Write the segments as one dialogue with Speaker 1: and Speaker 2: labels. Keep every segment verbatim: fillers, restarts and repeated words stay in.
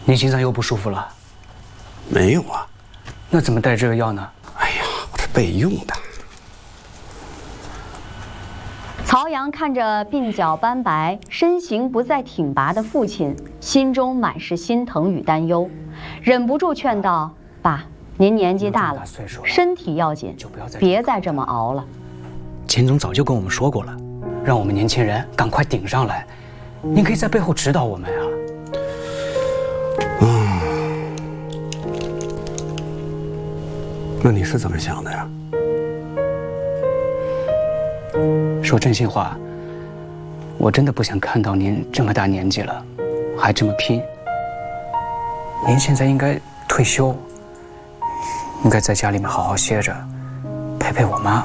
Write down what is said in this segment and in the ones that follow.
Speaker 1: 您心脏又不舒服了？
Speaker 2: 没有啊。
Speaker 1: 那怎么带这个药呢？
Speaker 2: 哎呀，我这备用的。
Speaker 3: 曹阳看着鬓角斑白、身形不再挺拔的父亲，心中满是心疼与担忧，忍不住劝道：“爸，您年纪大了，身体要紧，别再这么熬了。”
Speaker 1: 钱总早就跟我们说过了，让我们年轻人赶快顶上来。您可以在背后指导我们啊。
Speaker 2: 嗯，那你是怎么想的呀？
Speaker 1: 说真心话，我真的不想看到您这么大年纪了，还这么拼。您现在应该退休，应该在家里面好好歇着，陪陪我妈。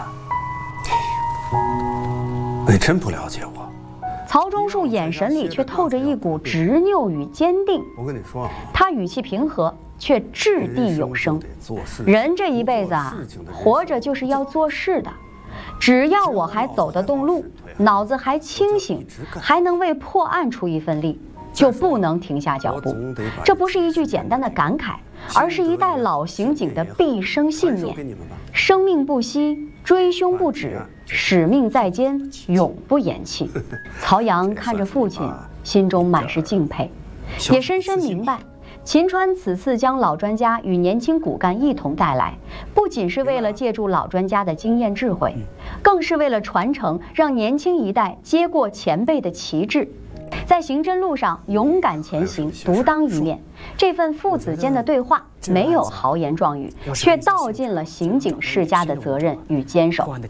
Speaker 2: 你真不了解我。
Speaker 3: 曹忠树眼神里却透着一股执拗与坚定。
Speaker 2: 我跟你说啊，
Speaker 3: 他语气平和，却掷地有声。人这一辈子啊，活着就是要做事的。只要我还走得动路，脑子还清醒，还能为破案出一份力，就不能停下脚步。这不是一句简单的感慨，而是一代老刑警的毕生信念：生命不息，追凶不止，使命在肩，永不言弃。曹阳看着父亲，心中满是敬佩，也深深明白。秦川此次将老专家与年轻骨干一同带来，不仅是为了借助老专家的经验智慧，更是为了传承，让年轻一代接过前辈的旗帜，在刑侦路上勇敢前行，独当一面。这份父子间的对话没有豪言壮语，却道尽了刑警世家的责任与坚守。